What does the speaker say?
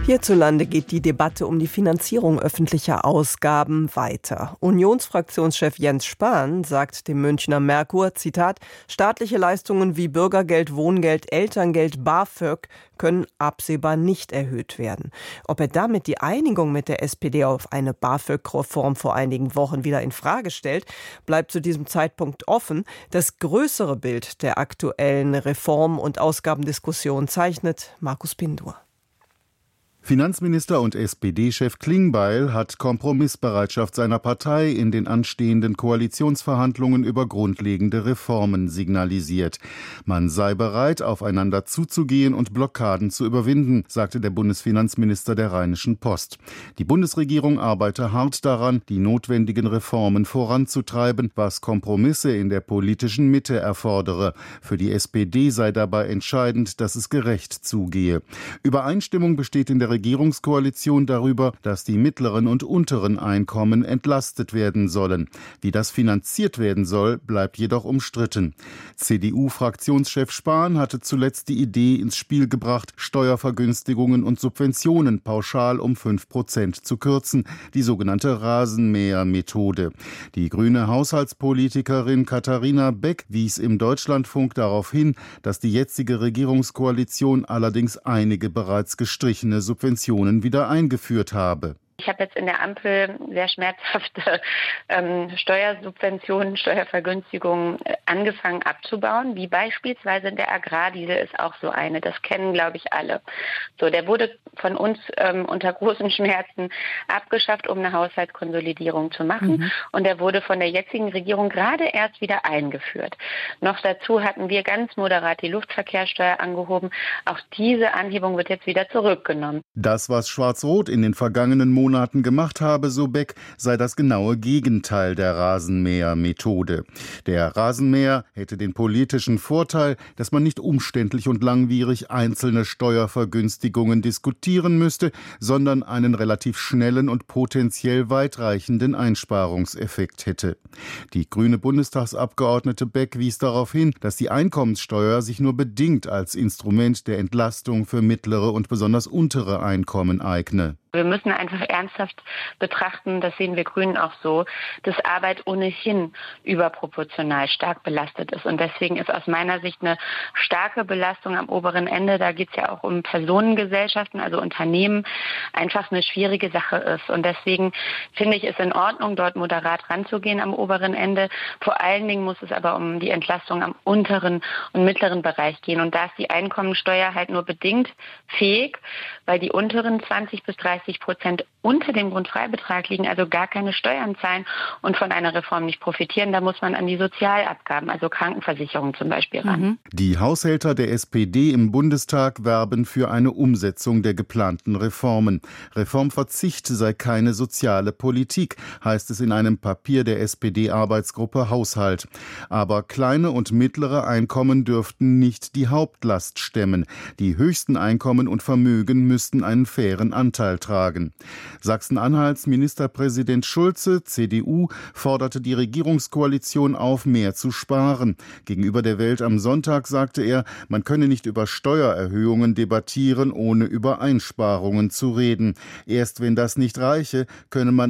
Hierzulande geht die Debatte um die Finanzierung öffentlicher Ausgaben weiter. Unionsfraktionschef Jens Spahn sagt dem Münchner Merkur, Zitat, staatliche Leistungen wie Bürgergeld, Wohngeld, Elterngeld, BAföG können absehbar nicht erhöht werden. Ob er damit die Einigung mit der SPD auf eine BAföG-Reform vor einigen Wochen wieder in Frage stellt, bleibt zu diesem Zeitpunkt offen. Das größere Bild der aktuellen Reform- und Ausgabendiskussion zeichnet Markus Pindur. Finanzminister und SPD-Chef Klingbeil hat Kompromissbereitschaft seiner Partei in den anstehenden Koalitionsverhandlungen über grundlegende Reformen signalisiert. Man sei bereit, aufeinander zuzugehen und Blockaden zu überwinden, sagte der Bundesfinanzminister der Rheinischen Post. Die Bundesregierung arbeite hart daran, die notwendigen Reformen voranzutreiben, was Kompromisse in der politischen Mitte erfordere. Für die SPD sei dabei entscheidend, dass es gerecht zugehe. Übereinstimmung besteht in der Regierungskoalition darüber, dass die mittleren und unteren Einkommen entlastet werden sollen. Wie das finanziert werden soll, bleibt jedoch umstritten. CDU-Fraktionschef Spahn hatte zuletzt die Idee ins Spiel gebracht, Steuervergünstigungen und Subventionen pauschal um 5% zu kürzen, die sogenannte Rasenmäher-Methode. Die grüne Haushaltspolitikerin Katharina Beck wies im Deutschlandfunk darauf hin, dass die jetzige Regierungskoalition allerdings einige bereits gestrichene Subventionen wieder eingeführt habe. Ich habe jetzt in der Ampel sehr schmerzhafte Steuersubventionen, Steuervergünstigungen angefangen abzubauen, wie beispielsweise der Agrardiesel ist auch so eine. Das kennen, glaube ich, alle. So, der wurde von uns unter großen Schmerzen abgeschafft, um eine Haushaltskonsolidierung zu machen. Und der wurde von der jetzigen Regierung gerade erst wieder eingeführt. Noch dazu hatten wir ganz moderat die Luftverkehrssteuer angehoben. Auch diese Anhebung wird jetzt wieder zurückgenommen. Das, was Schwarz-Rot in den vergangenen Monaten gemacht habe, so Beck, sei das genaue Gegenteil der Rasenmäher-Methode. Der Rasenmäher hätte den politischen Vorteil, dass man nicht umständlich und langwierig einzelne Steuervergünstigungen diskutieren müsste, sondern einen relativ schnellen und potenziell weitreichenden Einsparungseffekt hätte. Die grüne Bundestagsabgeordnete Beck wies darauf hin, dass die Einkommenssteuer sich nur bedingt als Instrument der Entlastung für mittlere und besonders untere Einkommen eigne. Wir müssen einfach ernsthaft betrachten, das sehen wir Grünen auch so, dass Arbeit ohnehin überproportional stark belastet ist. Und deswegen ist aus meiner Sicht eine starke Belastung am oberen Ende, da geht es ja auch um Personengesellschaften, also Unternehmen, einfach eine schwierige Sache ist. Und deswegen finde ich es in Ordnung, dort moderat ranzugehen am oberen Ende. Vor allen Dingen muss es aber um die Entlastung am unteren und mittleren Bereich gehen. Und da ist die Einkommensteuer halt nur bedingt fähig, weil die unteren 20-30% unter dem Grundfreibetrag liegen, also gar keine Steuern zahlen und von einer Reform nicht profitieren. Da muss man an die Sozialabgaben, also Krankenversicherung zum Beispiel ran. Die Haushälter der SPD im Bundestag werben für eine Umsetzung der geplanten Reformen. Reformverzicht sei keine soziale Politik, heißt es in einem Papier der SPD-Arbeitsgruppe Haushalt. Aber kleine und mittlere Einkommen dürften nicht die Hauptlast stemmen. Die höchsten Einkommen und Vermögen müssten einen fairen Anteil tragen. Sachsen-Anhalts Ministerpräsident Schulze, CDU, forderte die Regierungskoalition auf, mehr zu sparen. Gegenüber der Welt am Sonntag sagte er, man könne nicht über Steuererhöhungen debattieren, ohne über Einsparungen zu reden. Erst wenn das nicht reiche, könne man